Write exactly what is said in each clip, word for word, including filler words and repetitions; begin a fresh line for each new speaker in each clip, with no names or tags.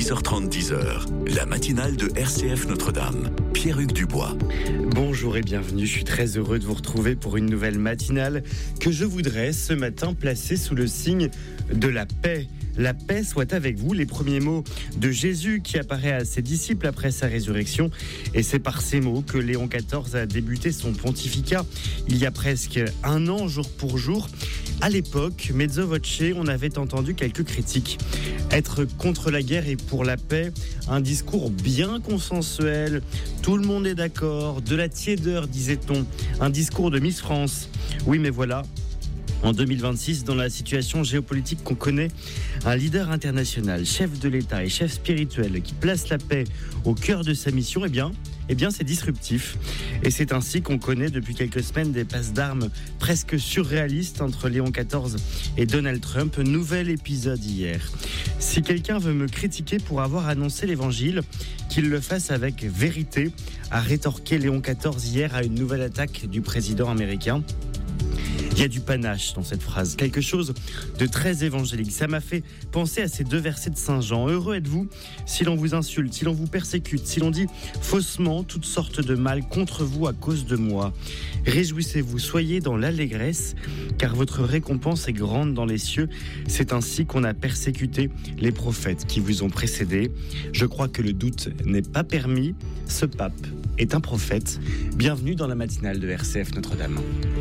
six heures trente, dix heures, la matinale de R C F Notre-Dame. Pierre-Hugues Dubois.
Bonjour et bienvenue, je suis très heureux de vous retrouver pour une nouvelle matinale que je voudrais ce matin placer sous le signe de la paix. La paix soit avec vous, les premiers mots de Jésus qui apparaît à ses disciples après sa résurrection. Et c'est par ces mots que Léon quatorze a débuté son pontificat il y a presque un an, jour pour jour. À l'époque, mezzo voce, on avait entendu quelques critiques. Être contre la guerre et pour la paix, un discours bien consensuel, tout le monde est d'accord, de la tiédeur, disait-on, un discours de Miss France. Oui, mais voilà. En deux mille vingt-six, dans la situation géopolitique qu'on connaît, un leader international, chef de l'État et chef spirituel qui place la paix au cœur de sa mission, eh bien, eh bien c'est disruptif. Et c'est ainsi qu'on connaît depuis quelques semaines des passes d'armes presque surréalistes entre Léon quatorze et Donald Trump. Nouvel épisode hier. Si quelqu'un veut me critiquer pour avoir annoncé l'évangile, qu'il le fasse avec vérité, a rétorqué Léon quatorze hier à une nouvelle attaque du président américain. Il y a du panache dans cette phrase, quelque chose de très évangélique. Ça m'a fait penser à ces deux versets de Saint Jean. Heureux êtes-vous si l'on vous insulte, si l'on vous persécute, si l'on dit faussement toutes sortes de mal contre vous à cause de moi. Réjouissez-vous, soyez dans l'allégresse, car votre récompense est grande dans les cieux. C'est ainsi qu'on a persécuté les prophètes qui vous ont précédés. Je crois que le doute n'est pas permis. Ce pape est un prophète. Bienvenue dans la matinale de R C F Notre-Dame.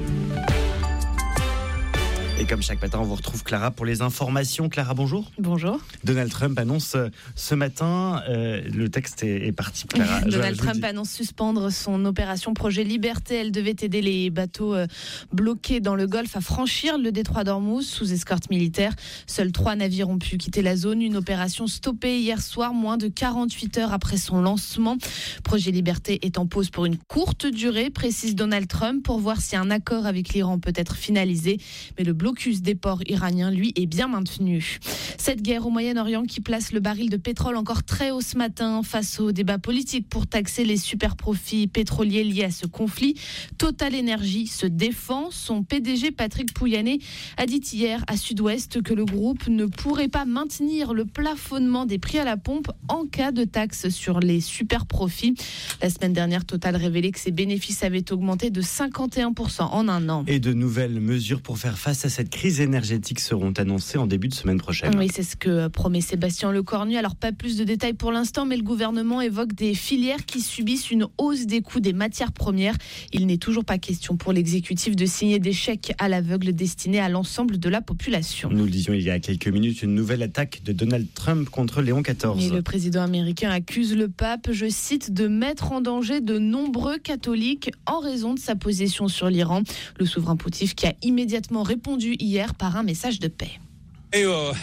Et comme chaque matin, on vous retrouve Clara pour les informations. Clara, bonjour.
Bonjour.
Donald Trump annonce ce matin, euh, le texte est, est parti. Clara,
Donald
je, je
Trump annonce suspendre son opération Projet Liberté. Elle devait aider les bateaux euh, bloqués dans le Golfe à franchir le détroit d'Ormuz sous escorte militaire. Seuls trois navires ont pu quitter la zone. Une opération stoppée hier soir, moins de quarante-huit heures après son lancement. Projet Liberté est en pause pour une courte durée, précise Donald Trump, pour voir si un accord avec l'Iran peut être finalisé. Mais le blocus des ports iraniens, lui, est bien maintenu. Cette guerre au Moyen-Orient qui place le baril de pétrole encore très haut ce matin face au débat politique pour taxer les super profits pétroliers liés à ce conflit. Total Energy se défend. Son P D G Patrick Pouyanné a dit hier à Sud-Ouest que le groupe ne pourrait pas maintenir le plafonnement des prix à la pompe en cas de taxe sur les super profits. La semaine dernière, Total révélait que ses bénéfices avaient augmenté de cinquante et un pour cent en un an.
Et de nouvelles mesures pour faire face à cette crise énergétique seront annoncées en début de semaine prochaine.
Oui, c'est ce que promet Sébastien Lecornu. Alors, pas plus de détails pour l'instant, mais le gouvernement évoque des filières qui subissent une hausse des coûts des matières premières. Il n'est toujours pas question pour l'exécutif de signer des chèques à l'aveugle destinés à l'ensemble de la population.
Nous le disions il y a quelques minutes, une nouvelle attaque de Donald Trump contre Léon quatorze.
Et le président américain accuse le pape, je cite, de mettre en danger de nombreux catholiques en raison de sa position sur l'Iran. Le souverain pontife qui a immédiatement répondu hier par un message de paix.
Dès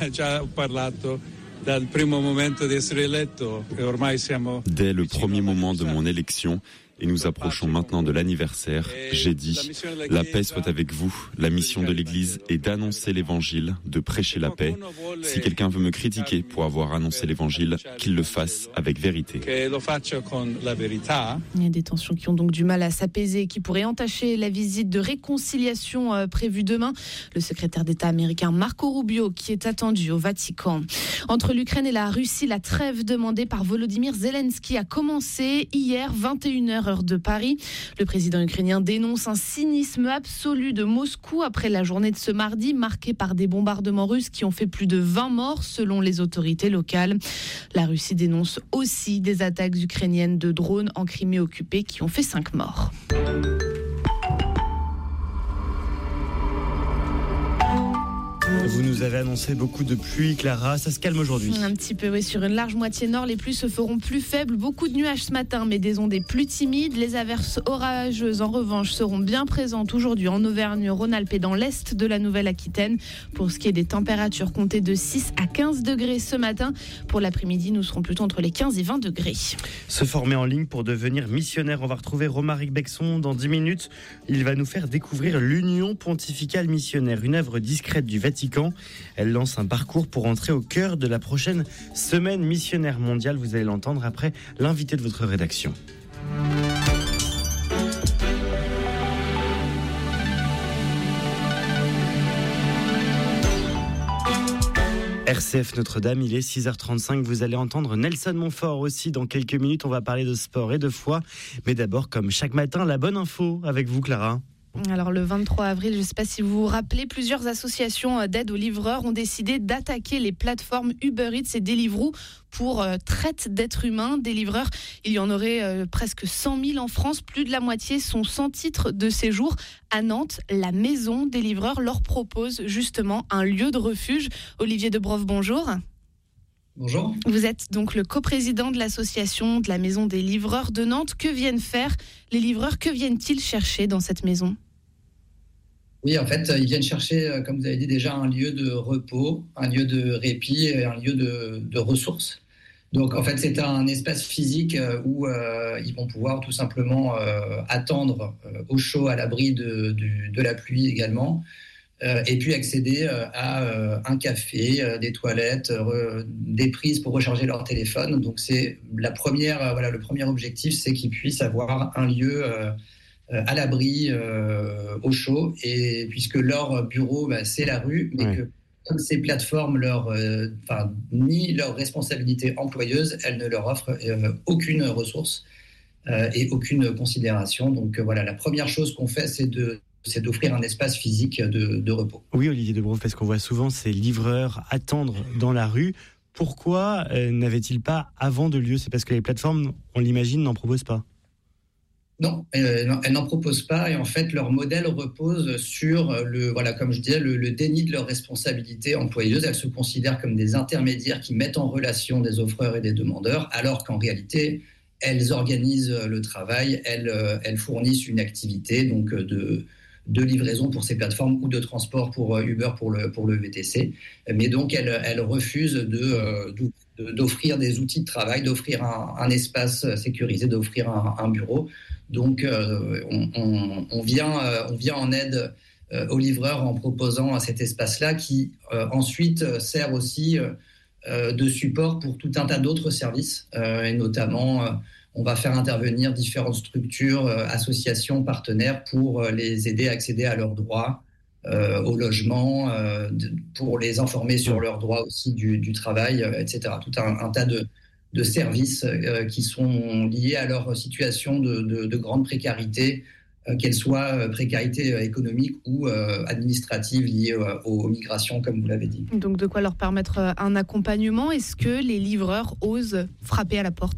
le premier moment de mon élection, et nous approchons maintenant de l'anniversaire, j'ai dit « La paix soit avec vous ». La mission de l'Église est d'annoncer l'Évangile, de prêcher la paix. Si quelqu'un veut me critiquer pour avoir annoncé l'Évangile, qu'il le fasse avec vérité.
Il y a des tensions qui ont donc du mal à s'apaiser et qui pourraient entacher la visite de réconciliation euh, prévue demain. Le secrétaire d'État américain Marco Rubio qui est attendu au Vatican. Entre l'Ukraine et la Russie, la trêve demandée par Volodymyr Zelensky a commencé hier, vingt et une heures heure de Paris. Le président ukrainien dénonce un cynisme absolu de Moscou après la journée de ce mardi marquée par des bombardements russes qui ont fait plus de vingt morts selon les autorités locales. La Russie dénonce aussi des attaques ukrainiennes de drones en Crimée occupée qui ont fait cinq morts.
Vous nous avez annoncé beaucoup de pluie, Clara. Ça se calme aujourd'hui.
Un petit peu, oui. Sur une large moitié nord, les pluies se feront plus faibles. Beaucoup de nuages ce matin, mais des ondées plus timides. Les averses orageuses, en revanche, seront bien présentes aujourd'hui en Auvergne-Rhône-Alpes et dans l'est de la Nouvelle-Aquitaine. Pour ce qui est des températures, comptez de six à quinze degrés ce matin. Pour l'après-midi, nous serons plutôt entre les quinze et vingt degrés.
Se former en ligne pour devenir missionnaire. On va retrouver Romaric Bexon dans dix minutes. Il va nous faire découvrir l'Union pontificale missionnaire, une œuvre discrète du Vatican. Elle lance un parcours pour entrer au cœur de la prochaine semaine missionnaire mondiale. Vous allez l'entendre après l'invité de votre rédaction. R C F Notre-Dame, il est six heures trente-cinq. Vous allez entendre Nelson Montfort aussi dans quelques minutes. On va parler de sport et de foi. Mais d'abord, comme chaque matin, la bonne info avec vous, Clara.
Alors le vingt-trois avril, je ne sais pas si vous vous rappelez, plusieurs associations d'aide aux livreurs ont décidé d'attaquer les plateformes Uber Eats et Deliveroo pour euh, traite d'êtres humains. Des livreurs, il y en aurait euh, presque cent mille en France. Plus de la moitié sont sans titre de séjour. À Nantes, la maison des livreurs leur propose justement un lieu de refuge. Olivier Debroff, bonjour.
Bonjour.
Vous êtes donc le coprésident de l'association de la Maison des livreurs de Nantes. Que viennent faire les livreurs ? Que viennent-ils chercher dans cette maison ?
Oui, en fait, ils viennent chercher, comme vous avez dit déjà, un lieu de repos, un lieu de répit et un lieu de, de ressources. Donc, en fait, c'est un espace physique où euh, ils vont pouvoir tout simplement euh, attendre euh, au chaud, à l'abri de, de, de la pluie également. Euh, et puis accéder euh, à euh, un café, euh, des toilettes, euh, des prises pour recharger leur téléphone. Donc c'est la première, euh, voilà, le premier objectif, c'est qu'ils puissent avoir un lieu euh, euh, à l'abri, euh, au chaud, et puisque leur bureau, bah, c'est la rue, mais ouais. que comme ces plateformes leur, euh, enfin, ni leur responsabilité employeuse, elles ne leur offrent euh, aucune ressource euh, et aucune considération. Donc euh, voilà, la première chose qu'on fait, c'est de c'est d'offrir un espace physique de, de repos.
Oui, Olivier Debroff, parce qu'on voit souvent ces livreurs attendre dans la rue. Pourquoi euh, n'avaient-ils pas avant de lieu ? C'est parce que les plateformes, on l'imagine, n'en proposent pas.
Non, euh, non, elles n'en proposent pas. Et en fait, leur modèle repose sur, le, voilà, comme je disais, le, le déni de leur responsabilité employeuse. Elles se considèrent comme des intermédiaires qui mettent en relation des offreurs et des demandeurs, alors qu'en réalité, elles organisent le travail, elles, elles fournissent une activité donc de... de livraison pour ces plateformes ou de transport pour Uber pour le, pour le V T C. Mais donc, elle, elle refuse de, de, d'offrir des outils de travail, d'offrir un, un espace sécurisé, d'offrir un, un bureau. Donc, euh, on, on, on, vient, on vient en aide aux livreurs en proposant cet espace-là qui, euh, ensuite, sert aussi euh, de support pour tout un tas d'autres services, euh, et notamment... Euh, on va faire intervenir différentes structures, euh, associations, partenaires pour euh, les aider à accéder à leurs droits, euh, au logement, euh, de, pour les informer sur leurs droits aussi du, du travail, euh, et cetera. Tout un, un tas de, de services euh, qui sont liés à leur situation de, de, de grande précarité, euh, qu'elle soit précarité économique ou euh, administrative liée euh, aux migrations, comme vous l'avez dit.
Donc de quoi leur permettre un accompagnement ? Est-ce que les livreurs osent frapper à la porte ?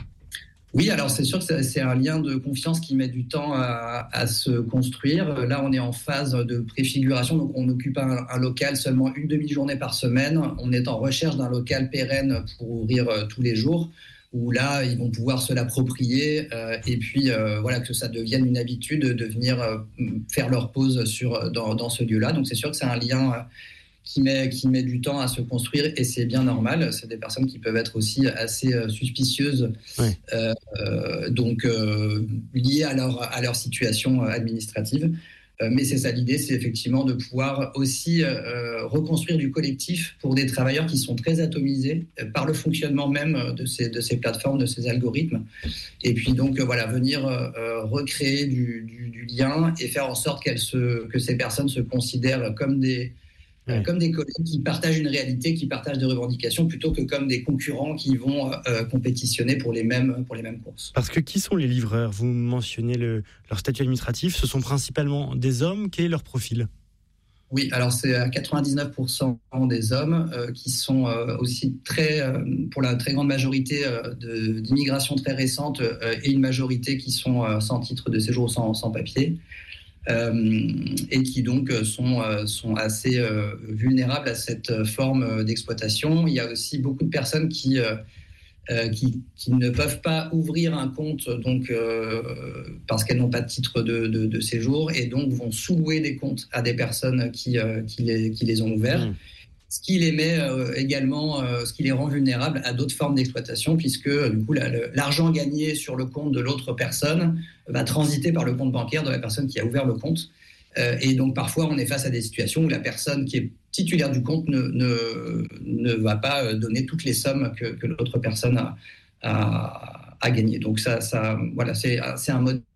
Oui, alors c'est sûr que c'est un lien de confiance qui met du temps à, à se construire. Là, on est en phase de préfiguration, donc on occupe un, un local seulement une demi-journée par semaine. On est en recherche d'un local pérenne pour ouvrir euh, tous les jours, où là, ils vont pouvoir se l'approprier euh, et puis euh, voilà, que ça devienne une habitude de venir euh, faire leur pause sur, dans, dans ce lieu-là. Donc c'est sûr que c'est un lien... Euh, Qui met, qui met du temps à se construire et c'est bien normal. C'est des personnes qui peuvent être aussi assez euh, suspicieuses, ouais. euh, euh, donc euh, liées à leur, à leur situation administrative. Euh, mais c'est ça l'idée, c'est effectivement de pouvoir aussi euh, reconstruire du collectif pour des travailleurs qui sont très atomisés euh, par le fonctionnement même de ces, de ces plateformes, de ces algorithmes. Et puis donc euh, voilà, venir euh, recréer du, du, du lien et faire en sorte qu'elles se, que ces personnes se considèrent comme des Ouais. comme des collègues qui partagent une réalité, qui partagent des revendications, plutôt que comme des concurrents qui vont euh, compétitionner pour les, mêmes, pour les mêmes courses.
Parce que qui sont les livreurs ? Vous mentionnez le, leur statut administratif, ce sont principalement des hommes. Quel est leur profil ?
Oui, alors c'est à quatre-vingt-dix-neuf pour cent des hommes euh, qui sont euh, aussi très, euh, pour la très grande majorité euh, de, d'immigration très récente euh, et une majorité qui sont euh, sans titre de séjour, sans, sans papier. Euh, et qui donc sont, euh, sont assez euh, vulnérables à cette forme d'exploitation. Il y a aussi beaucoup de personnes qui, euh, euh, qui, qui ne peuvent pas ouvrir un compte donc, euh, parce qu'elles n'ont pas de titre de, de, de séjour et donc vont sous-louer des comptes à des personnes qui, euh, qui, les, qui les ont ouverts. Mmh. Ce qui les met euh, également, euh, ce qui les rend vulnérables à d'autres formes d'exploitation, puisque du coup la, le, l'argent gagné sur le compte de l'autre personne va transiter par le compte bancaire de la personne qui a ouvert le compte. Euh, et donc parfois on est face à des situations où la personne qui est titulaire du compte ne, ne, ne va pas donner toutes les sommes que, que l'autre personne a, a, a gagnées. Donc ça, ça, voilà, c'est, c'est un modèle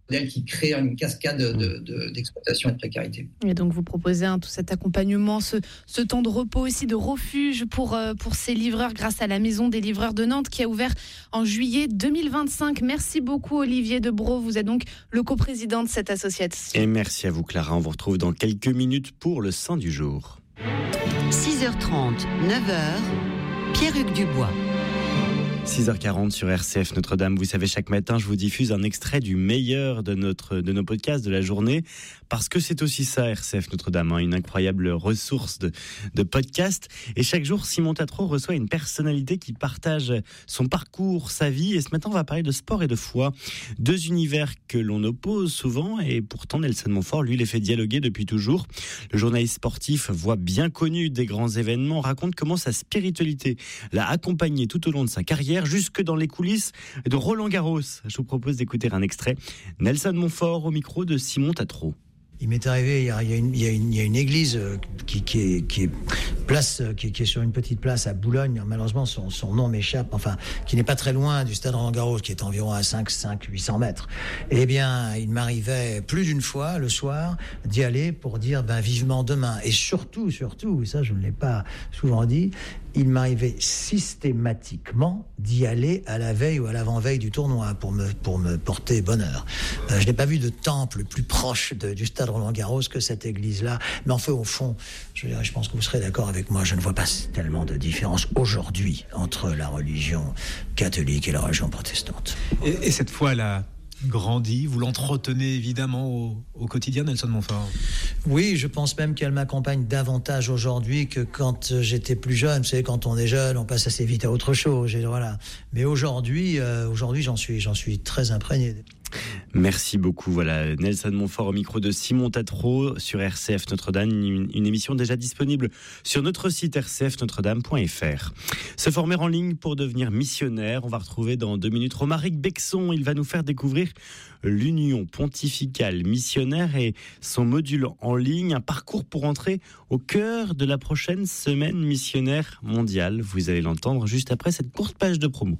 modèle qui crée une cascade de, de, d'exploitation et de précarité.
Et donc vous proposez hein, tout cet accompagnement, ce, ce temps de repos aussi, de refuge pour, euh, pour ces livreurs grâce à la Maison des livreurs de Nantes qui a ouvert en juillet deux mille vingt-cinq. Merci beaucoup Olivier Debrow, vous êtes donc le coprésident de cette association.
Et merci à vous Clara, on vous retrouve dans quelques minutes pour le Saint du jour.
six heures trente, neuf heures, Pierre-Hugues Dubois.
six heures quarante sur R C F Notre-Dame. Vous savez, chaque matin, je vous diffuse un extrait du meilleur de, notre, de nos podcasts de la journée, parce que c'est aussi ça, R C F Notre-Dame, hein, une incroyable ressource de, de podcasts. Et chaque jour, Simon Tatro reçoit une personnalité qui partage son parcours, sa vie. Et ce matin, on va parler de sport et de foi. Deux univers que l'on oppose souvent, et pourtant Nelson Montfort, lui, les fait dialoguer depuis toujours. Le journaliste sportif, voix bien connue des grands événements, raconte comment sa spiritualité l'a accompagné tout au long de sa carrière, jusque dans les coulisses de Roland Garros. Je vous propose d'écouter un extrait. Nelson Montfort au micro de Simon Tatro.
Il m'est arrivé, il y a, il y a, une, il y a, une, il y a une église qui, qui, est, qui, est place, qui, qui est sur une petite place à Boulogne. Malheureusement, son, son nom m'échappe. Enfin, qui n'est pas très loin du stade Roland-Garros, qui est environ à cinq cents, huit cents mètres. Eh bien, il m'arrivait plus d'une fois, le soir, d'y aller pour dire ben, vivement demain. Et surtout, surtout, ça je ne l'ai pas souvent dit, il m'arrivait systématiquement d'y aller à la veille ou à l'avant-veille du tournoi pour me, pour me porter bonheur. Euh, je n'ai pas vu de temple plus proche de, du stade Roland-Garros que cette église-là. Mais enfin, au fond, je, je pense que vous serez d'accord avec moi, je ne vois pas tellement de différence aujourd'hui entre la religion catholique et la religion protestante.
Et, et cette foi-là grandit, vous l'entretenez évidemment au, au quotidien, Nelson Montfort?
Oui, je pense même qu'elle m'accompagne davantage aujourd'hui que quand j'étais plus jeune. Vous savez, quand on est jeune, on passe assez vite à autre chose. Et voilà. Mais aujourd'hui, euh, aujourd'hui, j'en suis, j'en suis très imprégné.
Merci beaucoup. Voilà, Nelson Montfort au micro de Simon Tatro sur R C F Notre-Dame, une, une émission déjà disponible sur notre site r c f notre dame point f r. Se former en ligne pour devenir missionnaire, on va retrouver dans deux minutes Romaric Bexon. Il va nous faire découvrir l'Union pontificale missionnaire et son module en ligne, un parcours pour entrer au cœur de la prochaine semaine missionnaire mondiale. Vous allez l'entendre juste après cette courte page de promo.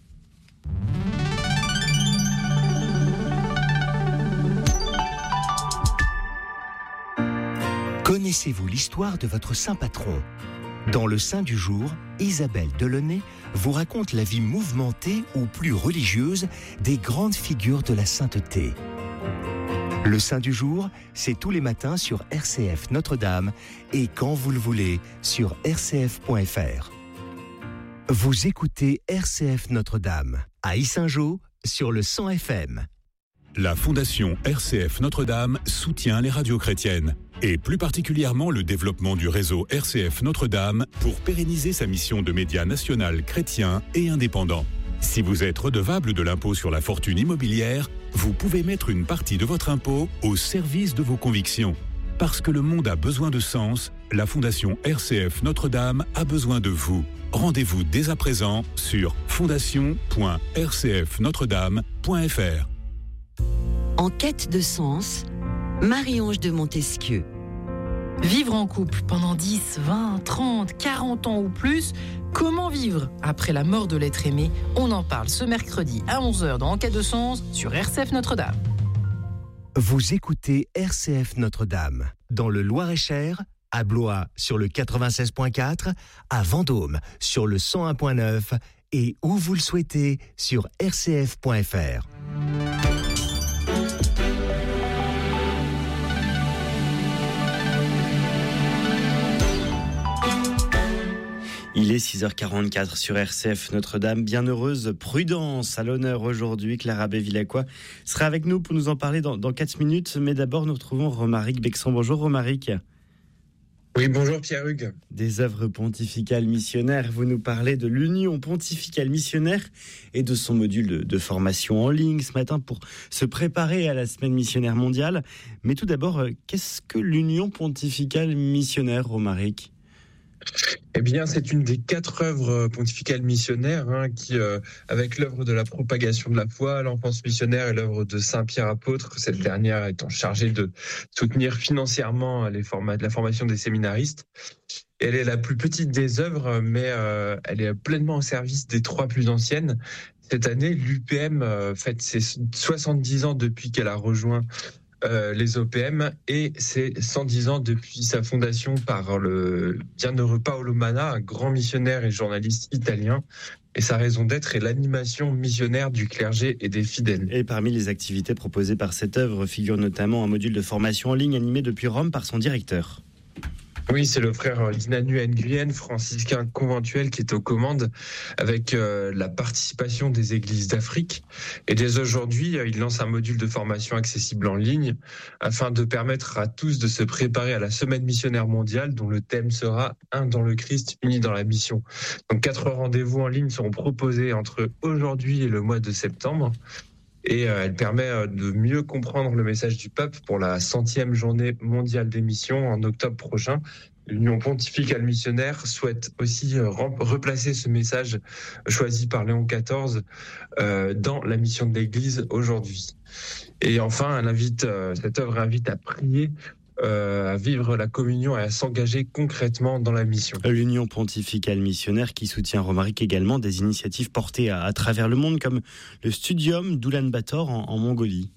Connaissez-vous l'histoire de votre saint patron ? Dans le Saint du jour, Isabelle Delaunay vous raconte la vie mouvementée ou plus religieuse des grandes figures de la sainteté. Le Saint du jour, c'est tous les matins sur R C F Notre-Dame et quand vous le voulez sur r c f point f r. Vous écoutez R C F Notre-Dame à Yssingeaux sur le cent F M.
La Fondation R C F Notre-Dame soutient les radios chrétiennes et plus particulièrement le développement du réseau R C F Notre-Dame pour pérenniser sa mission de média national chrétien et indépendant. Si vous êtes redevable de l'impôt sur la fortune immobilière, vous pouvez mettre une partie de votre impôt au service de vos convictions. Parce que le monde a besoin de sens, la Fondation R C F Notre-Dame a besoin de vous. Rendez-vous dès à présent sur fondation point r c f notre dame point f r.
En quête de sens, Marie-Ange de Montesquieu.
Vivre en couple pendant dix, vingt, trente, quarante ans ou plus, comment vivre après la mort de l'être aimé? On en parle ce mercredi à onze heures dans En quête de sens sur R C F Notre-Dame.
Vous écoutez R C F Notre-Dame dans le Loir-et-Cher, à Blois sur le quatre-vingt-seize point quatre, à Vendôme sur le cent un point neuf et où vous le souhaitez sur r c f point f r.
Il est six heures quarante-quatre sur R C F Notre-Dame. Bienheureuse prudence à l'honneur aujourd'hui. Clara Bévilacqua sera avec nous pour nous en parler dans, dans quatre minutes. Mais d'abord, nous retrouvons Romaric Bexon. Bonjour Romaric.
Oui, bonjour Pierre-Hugues.
Des œuvres pontificales missionnaires. Vous nous parlez de l'Union pontificale missionnaire et de son module de, de formation en ligne ce matin pour se préparer à la semaine missionnaire mondiale. Mais tout d'abord, qu'est-ce que l'Union pontificale missionnaire, Romaric ?
Eh bien, c'est une des quatre œuvres pontificales missionnaires hein, qui, euh, avec l'œuvre de la propagation de la foi, l'enfance missionnaire et l'œuvre de Saint Pierre apôtre, cette dernière étant chargée de soutenir financièrement les formats, la formation des séminaristes. Elle est la plus petite des œuvres, mais euh, elle est pleinement au service des trois plus anciennes. Cette année, l'U P M euh, fête ses soixante-dix ans depuis qu'elle a rejoint euh, les O P M et ses cent dix ans depuis sa fondation par le bienheureux Paolo Manna, un grand missionnaire et journaliste italien. Et sa raison d'être est l'animation missionnaire du clergé et des fidèles.
Et parmi les activités proposées par cette œuvre figure notamment un module de formation en ligne animé depuis Rome par son directeur.
Oui, c'est le frère Dinanu Nguyen, franciscain conventuel, qui est aux commandes avec euh, la participation des églises d'Afrique. Et dès aujourd'hui, il lance un module de formation accessible en ligne afin de permettre à tous de se préparer à la semaine missionnaire mondiale dont le thème sera « Un dans le Christ, unis dans la mission ». Donc quatre rendez-vous en ligne seront proposés entre aujourd'hui et le mois de septembre. Et euh, elle permet euh, de mieux comprendre le message du pape pour la centième journée mondiale des missions en octobre prochain. L'Union pontificale missionnaire souhaite aussi euh, rem- replacer ce message choisi par Léon quatorze euh, dans la mission de l'Église aujourd'hui. Et enfin, elle invite, euh, cette œuvre invite à prier, Euh, à vivre la communion et à s'engager concrètement dans la mission.
L'Union pontificale missionnaire qui soutient Romaric également des initiatives portées à, à travers le monde comme le Studium d'Oulan-Bator en, en Mongolie.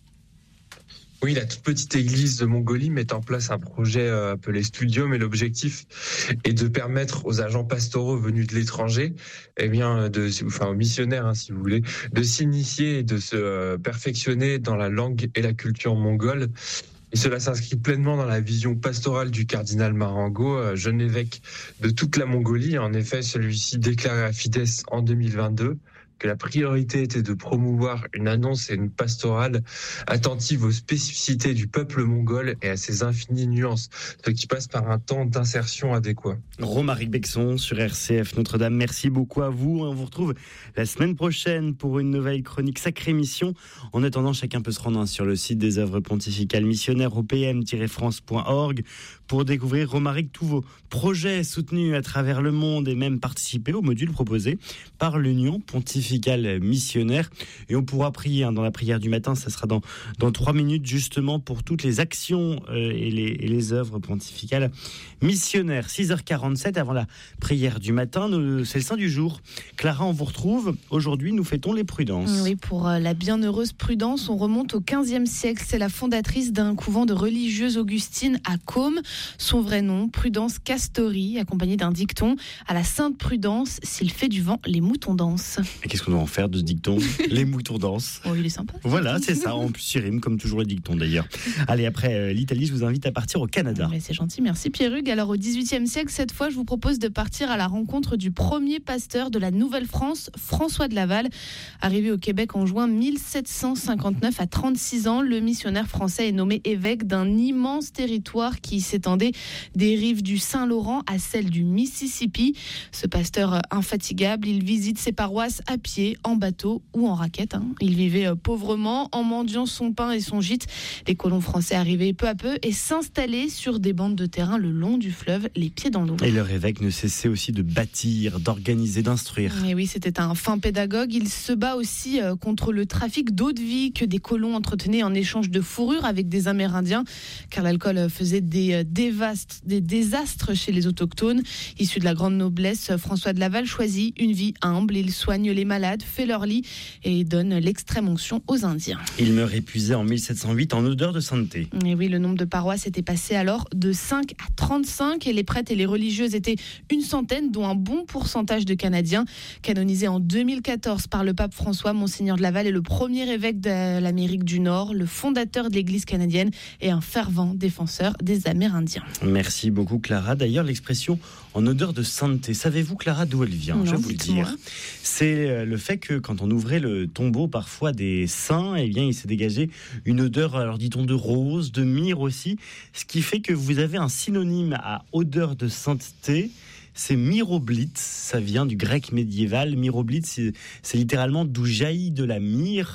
Oui, la toute petite église de Mongolie met en place un projet euh, appelé Studium et l'objectif est de permettre aux agents pastoraux venus de l'étranger, eh bien, de, enfin aux missionnaires hein, si vous voulez, de s'initier et de se euh, perfectionner dans la langue et la culture mongole. Et cela s'inscrit pleinement dans la vision pastorale du cardinal Marengo, jeune évêque de toute la Mongolie. En effet, celui-ci déclarait à Fides en deux mille vingt-deux que la priorité était de promouvoir une annonce et une pastorale attentive aux spécificités du peuple mongol et à ses infinies nuances, ce qui passe par un temps d'insertion adéquat.
Romaric Bexon sur R C F Notre-Dame, merci beaucoup à vous. On vous retrouve la semaine prochaine pour une nouvelle chronique Sacrée Mission. En attendant, chacun peut se rendre sur le site des œuvres pontificales missionnaires o p m tiret france point org pour découvrir Romaric, tous vos projets soutenus à travers le monde et même participer au module proposé par l'Union pontificale missionnaire. Et on pourra prier hein, dans la prière du matin, ça sera dans, dans trois minutes justement pour toutes les actions euh, et, les, et les œuvres pontificales missionnaires. six heures quarante-sept avant la prière du matin, nous, c'est le Saint du jour. Clara, on vous retrouve. Aujourd'hui, nous fêtons les Prudences.
Oui, pour la bienheureuse Prudence, on remonte au quinzième siècle. C'est la fondatrice d'un couvent de religieuses augustines à Côme. Son vrai nom, Prudence Castori, accompagnée d'un dicton à la Sainte Prudence, s'il fait du vent, les moutons dansent.
Et qu'est-ce qu'on doit en faire de ce dicton? Les moutons dansent.
Oh, il est sympa.
Voilà, c'est ça. En plus, il rime comme toujours les dictons d'ailleurs. Allez, après euh, l'Italie, je vous invite à partir au Canada.
Mais c'est gentil, merci Pierre-Hugues. Alors au dix-huitième siècle, cette fois, je vous propose de partir à la rencontre du premier pasteur de la Nouvelle-France, François de Laval. Arrivé au Québec en juin mille sept cent cinquante-neuf, à trente-six ans, le missionnaire français est nommé évêque d'un immense territoire qui s'étendait des rives du Saint-Laurent à celles du Mississippi. Ce pasteur infatigable, il visite ses paroisses à pied, en bateau ou en raquette. Hein. Il vivait pauvrement en mendiant son pain et son gîte. Les colons français arrivaient peu à peu et s'installaient sur des bandes de terrain le long du fleuve, les pieds dans l'eau.
Et leur évêque ne cessait aussi de bâtir, d'organiser, d'instruire.
Et oui, c'était un fin pédagogue. Il se bat aussi contre le trafic d'eau de vie que des colons entretenaient en échange de fourrure avec des Amérindiens, car l'alcool faisait des, dévastes, des désastres chez les autochtones. Issu de la grande noblesse, François de Laval choisit une vie humble. Il soigne les malades, fait leur lit et donne l'extrême onction aux Indiens.
Il meurt épuisé en mille sept cent huit en odeur de sainteté.
Et oui, le nombre de paroisses était passé alors de cinq à trente-cinq et les prêtres et les religieuses étaient une centaine, dont un bon pourcentage de Canadiens. Canonisé en deux mille quatorze par le pape François, Monseigneur de Laval est le premier évêque de l'Amérique du Nord, le fondateur de l'Église canadienne et un fervent défenseur des Amérindiens.
Merci beaucoup Clara. D'ailleurs, l'expression en odeur de sainteté, savez-vous Clara d'où elle vient?
Non,
je vais vous le
dites-moi.
dire. C'est le fait que quand on ouvrait le tombeau parfois des saints, eh bien il s'est dégagé une odeur, alors dit-on de rose, de myrrhe aussi, ce qui fait que vous avez un synonyme à odeur de sainteté. C'est myroblite, ça vient du grec médiéval. Myroblite, c'est, c'est littéralement d'où jaillit de la myrrhe.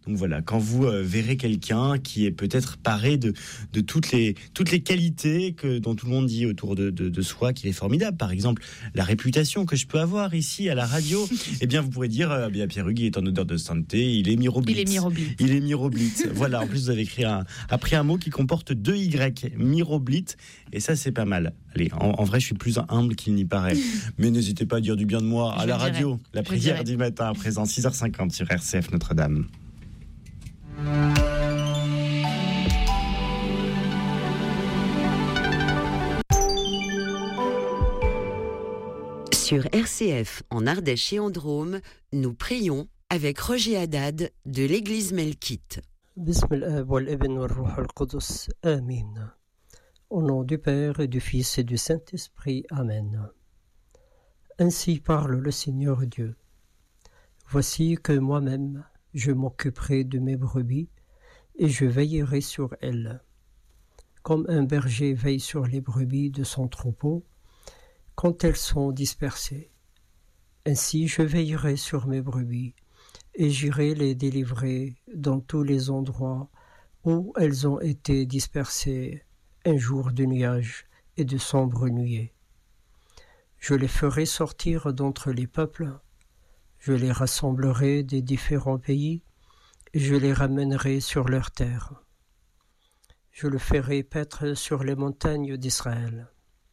Donc voilà, quand vous euh, verrez quelqu'un qui est peut-être paré de, de toutes, les, toutes les qualités que, dont tout le monde dit autour de, de, de soi qu'il est formidable, par exemple la réputation que je peux avoir ici à la radio, eh bien vous pourrez dire euh, bien Pierre Hugues est en odeur de sainteté, il est miroblite.
Il est miroblite.
Il est miroblite. Voilà, en plus vous avez écrit un, appris un mot qui comporte deux Y, miroblite, et ça c'est pas mal. Allez, en, en vrai je suis plus humble qu'il n'y paraît, mais n'hésitez pas à dire du bien de moi à
Je
la
dirais.
radio. La
Je
prière
dirais.
du matin à présent, six heures cinquante sur R C F Notre-Dame.
Sur R C F, en Ardèche et en Drôme, nous prions avec Roger Haddad de l'église Melkite.
بسم الآب والابن والروح القدس آمين. Au nom du Père et du Fils et du Saint-Esprit. Amen. Ainsi parle le Seigneur Dieu. Voici que moi-même, je m'occuperai de mes brebis et je veillerai sur elles. Comme un berger veille sur les brebis de son troupeau, quand elles sont dispersées. Ainsi je veillerai sur mes brebis et j'irai les délivrer dans tous les endroits où elles ont été dispersées un jour de nuages et de sombres nuées. Je les ferai sortir d'entre les peuples, je les rassemblerai des différents pays et je les ramènerai sur leur terre. Je le ferai paître sur les montagnes d'Israël,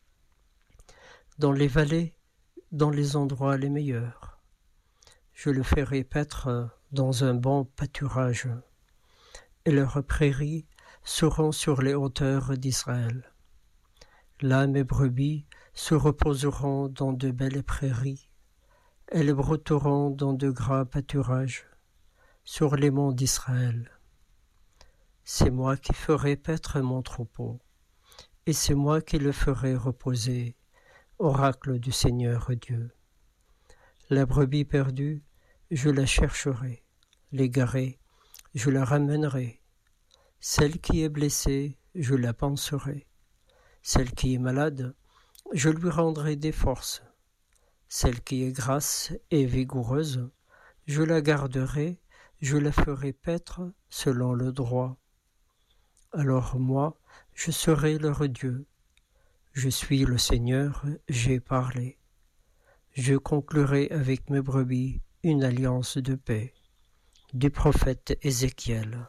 dans les vallées, dans les endroits les meilleurs. Je le ferai paître dans un bon pâturage, et leurs prairies seront sur les hauteurs d'Israël. Là, mes brebis se reposeront dans de belles prairies, elles brouteront dans de gras pâturages, sur les monts d'Israël. C'est moi qui ferai paître mon troupeau, et c'est moi qui le ferai reposer, oracle du Seigneur Dieu. La brebis perdue, je la chercherai, l'égarée, je la ramènerai. Celle qui est blessée, je la panserai. Celle qui est malade, je lui rendrai des forces. Celle qui est grasse et vigoureuse, je la garderai, je la ferai paître selon le droit. Alors moi, je serai leur Dieu. Je suis le Seigneur, j'ai parlé. Je conclurai avec mes brebis une alliance de paix. Du prophète Ézéchiel.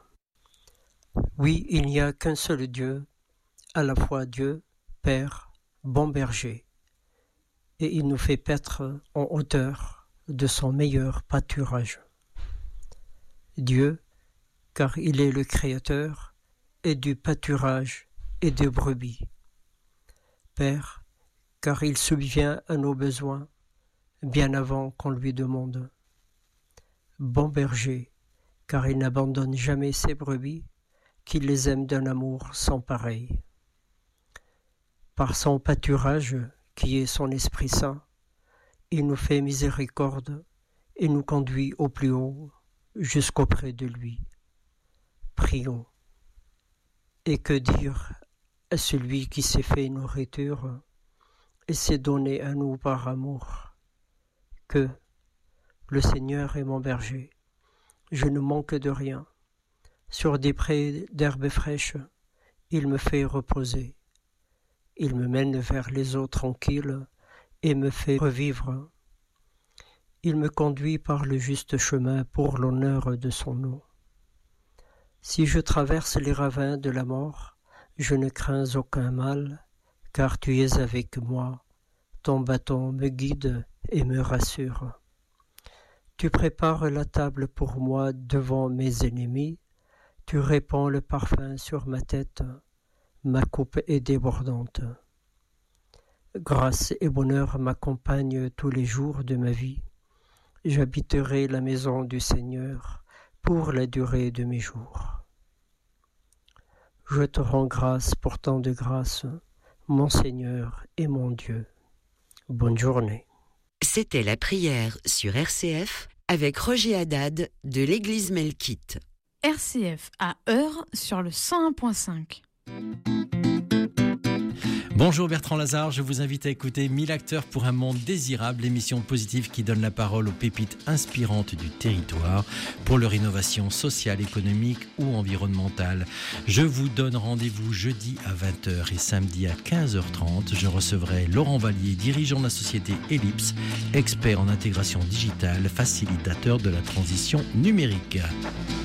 Oui, il n'y a qu'un seul Dieu, à la fois Dieu, Père, bon berger, et il nous fait paître en hauteur de son meilleur pâturage. Dieu, car il est le Créateur, et du pâturage et des brebis. Père, car il subvient à nos besoins, bien avant qu'on lui demande. Bon berger, car il n'abandonne jamais ses brebis, qu'il les aime d'un amour sans pareil. Par son pâturage, qui est son Esprit Saint, il nous fait miséricorde et nous conduit au plus haut, jusqu'auprès de lui. Prions. Et que dire à celui qui s'est fait nourriture et s'est donné à nous par amour, que le Seigneur est mon berger, je ne manque de rien. Sur des prés d'herbes fraîches, il me fait reposer. Il me mène vers les eaux tranquilles et me fait revivre. Il me conduit par le juste chemin pour l'honneur de son nom. Si je traverse les ravins de la mort, je ne crains aucun mal, car tu es avec moi. Ton bâton me guide et me rassure. Tu prépares la table pour moi devant mes ennemis. Tu répands le parfum sur ma tête. Ma coupe est débordante. Grâce et bonheur m'accompagnent tous les jours de ma vie. J'habiterai la maison du Seigneur pour la durée de mes jours. Je te rends grâce pour tant de grâce, mon Seigneur et mon Dieu. Bonne journée.
C'était la prière sur R C F avec Roger Haddad de l'église Melkite.
R C F à Heure sur le cent un virgule cinq.
Bonjour Bertrand Lazare, je vous invite à écouter mille acteurs pour un monde désirable, l'émission positive qui donne la parole aux pépites inspirantes du territoire pour leur innovation sociale, économique ou environnementale. Je vous donne rendez-vous jeudi à vingt heures et samedi à quinze heures trente. Je recevrai Laurent Vallier, dirigeant de la société Ellipse, expert en intégration digitale, facilitateur de la transition numérique.